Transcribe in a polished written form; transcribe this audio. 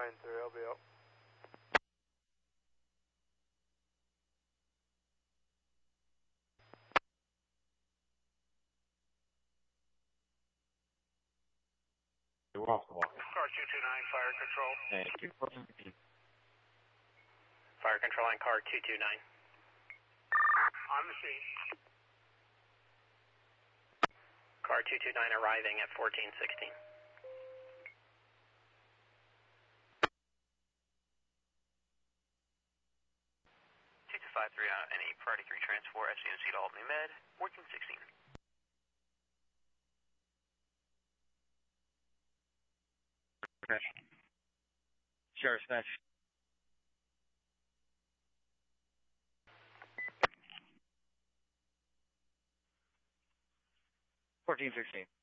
I'll be out. We're off the walk. Car 229, fire control. Thank you. Fire control on car 229. On the scene. Car 229 arriving at 1416. 2253 on any priority 3 transport, SUNC to Albany Med, 1416. Sheriff Smash. $14.16.